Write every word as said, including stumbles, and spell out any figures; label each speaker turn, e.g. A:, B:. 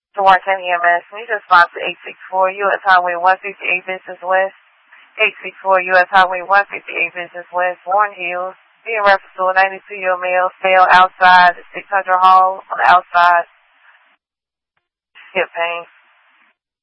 A: To Washington E M S, we just respond to eight six four U S Highway one fifty-eight Business West. eight six four U S Highway one fifty-eight Business West, Warren Hills. Being reference to a ninety-two-year-old male fell outside the six hundred hall on the outside. Hip pain.